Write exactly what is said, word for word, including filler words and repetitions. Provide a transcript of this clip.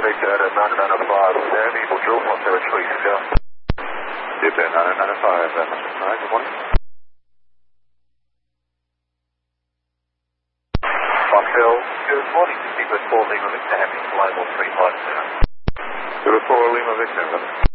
Survey data nine nine five, Miami, Bonjour, one zero three, yeah. Data nine nine five, hi, good morning. Foxhill, good morning, Zebra four Lima Victor, Miami, line one three five zero. Zebra four Lima Victor,